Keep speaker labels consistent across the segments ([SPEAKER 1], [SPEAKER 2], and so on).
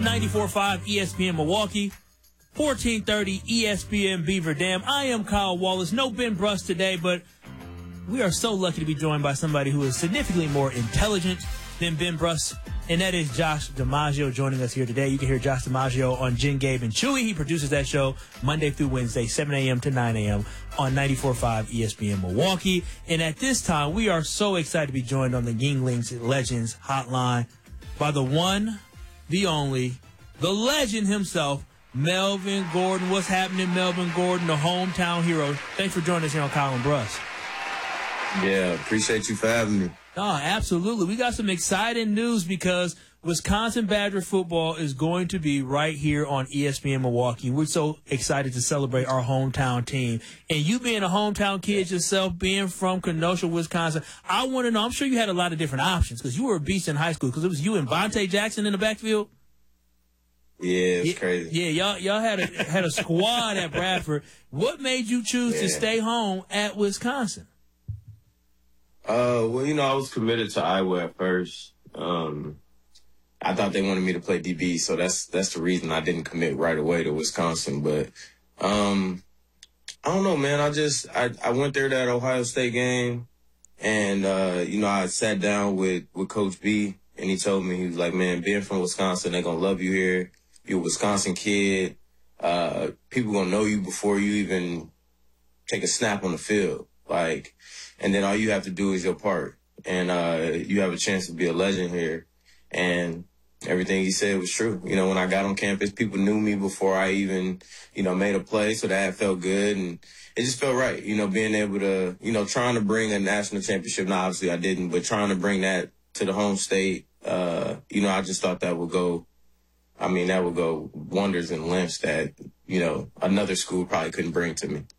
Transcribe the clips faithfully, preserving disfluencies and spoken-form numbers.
[SPEAKER 1] ninety-four point five E S P N Milwaukee, fourteen thirty E S P N Beaver Dam. I am Kyle Wallace. No Ben Bruss today, but we are so lucky to be joined by somebody who is significantly more intelligent than Ben Bruss, and that is Josh DiMaggio joining us here today. You can hear Josh DiMaggio on Jen, Gabe, and Chewy. He produces that show Monday through Wednesday, seven a.m. to nine a.m. on ninety-four point five E S P N Milwaukee. And at this time, we are so excited to be joined on the Yuenglings Legends Hotline by the one, the only, the legend himself, Melvin Gordon. What's happening, Melvin Gordon, the hometown hero? Thanks for joining us here on Kyle and Bruss.
[SPEAKER 2] Yeah, appreciate you for having me.
[SPEAKER 1] Oh, absolutely. We got some exciting news because Wisconsin Badger football is going to be right here on E S P N Milwaukee. We're so excited to celebrate our hometown team. And you being a hometown kid yourself, being from Kenosha, Wisconsin, I want to know, I'm sure you had a lot of different options because you were a beast in high school because it was you and Vontae Jackson in the backfield.
[SPEAKER 2] Yeah, it's
[SPEAKER 1] yeah,
[SPEAKER 2] crazy.
[SPEAKER 1] Yeah, y'all y'all had a had a squad at Bradford. What made you choose
[SPEAKER 2] yeah.
[SPEAKER 1] to stay home at Wisconsin?
[SPEAKER 2] Uh, well, you know, I was committed to Iowa at first. Um, I thought they wanted me to play D B, so that's that's the reason I didn't commit right away to Wisconsin. But um, I don't know, man. I just I, I went there to that Ohio State game, and uh, you know, I sat down with with Coach B, and he told me, he was like, "Man, being from Wisconsin, they're gonna love you here. You're a Wisconsin kid. Uh, people gonna know you before you even take a snap on the field, like." And then all you have to do is your part. And uh, you have a chance to be a legend here. And everything he said was true. You know, when I got on campus, people knew me before I even, you know, made a play. So that felt good. And it just felt right, you know, being able to, you know, trying to bring a national championship. Now, obviously I didn't, but trying to bring that to the home state, uh, you know, I just thought that would go, I mean, that would go wonders and lengths that, you know, another school probably couldn't bring to me.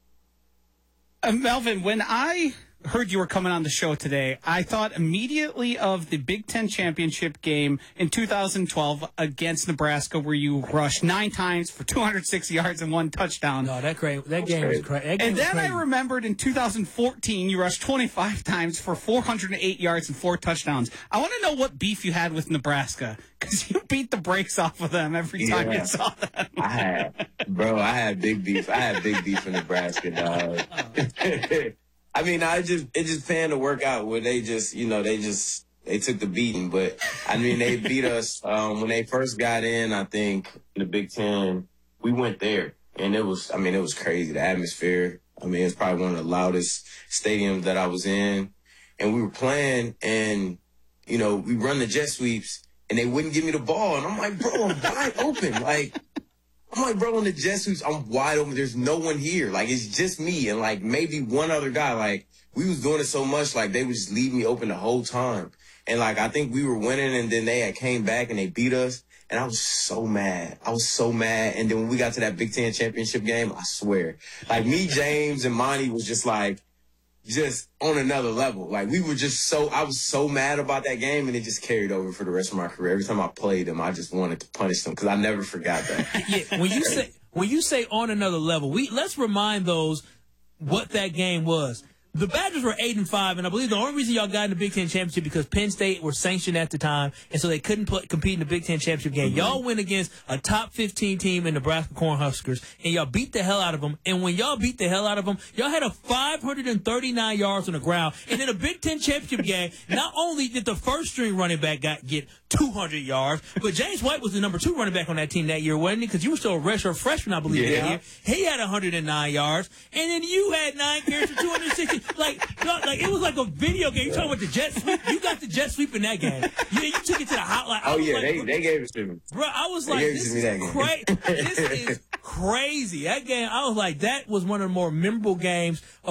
[SPEAKER 3] Uh, Melvin, when I heard you were coming on the show today, I thought immediately of the Big Ten championship game in two thousand twelve against Nebraska, where you rushed nine times for two hundred sixty yards and one touchdown.
[SPEAKER 1] No, that great. That game was cra- that game
[SPEAKER 3] And
[SPEAKER 1] was
[SPEAKER 3] then
[SPEAKER 1] crazy.
[SPEAKER 3] I remembered in two thousand fourteen, you rushed twenty-five times for four hundred eight yards and four touchdowns. I want to know what beef you had with Nebraska, because you beat the brakes off of them every time
[SPEAKER 2] Yeah.
[SPEAKER 3] you saw them.
[SPEAKER 2] I had, bro, I had big beef. I had big beef in Nebraska, dog. I mean, I just, it just panned to work out where they just, you know, they just, they took the beating. But, I mean, they beat us um, when they first got in, I think, in the Big Ten. We went there, and it was, I mean, it was crazy. The atmosphere, I mean, it's probably one of the loudest stadiums that I was in. And we were playing, and, you know, we run the jet sweeps, and they wouldn't give me the ball. And I'm like, bro, I'm wide open. Like, I'm like, bro, in the jet sweeps, I'm wide open. There's no one here. Like, it's just me and, like, maybe one other guy. Like, we was doing it so much, like, they would just leave me open the whole time. And, like, I think we were winning, and then they had came back, and they beat us. And I was so mad. I was so mad. And then when we got to that Big Ten championship game, I swear, like, me, James, and Monty was just, like, just on another level. Like, we were just so, I was so mad about that game, and it just carried over for the rest of my career. Every time I played them, I just wanted to punish them because I never forgot that.
[SPEAKER 1] Yeah, when you say when you say on another level, we let's remind those what that game was. The Badgers were eight and five, and I believe the only reason y'all got in the Big Ten championship because Penn State were sanctioned at the time, and so they couldn't put, compete in the Big Ten championship game. Mm-hmm. Y'all went against a top fifteen team in Nebraska Cornhuskers, and y'all beat the hell out of them. And when y'all beat the hell out of them, y'all had a five hundred thirty-nine yards on the ground. And in a Big Ten championship game, not only did the first string running back got, get two hundred yards, but James White was the number two running back on that team that year, wasn't he? Because you were still a redshirt freshman, I believe,
[SPEAKER 2] yeah.
[SPEAKER 1] that year. He had one hundred nine yards, and then you had nine carries for two hundred sixty. Like, like it was like a video game. You talking about the jet sweep? You got the jet sweep in that game. Yeah, you took it to the hotline.
[SPEAKER 2] Oh yeah,
[SPEAKER 1] like,
[SPEAKER 2] they they gave it to me.
[SPEAKER 1] Bro, I was
[SPEAKER 2] they
[SPEAKER 1] like, this is crazy. This is crazy. That game, I was like, that was one of the more memorable games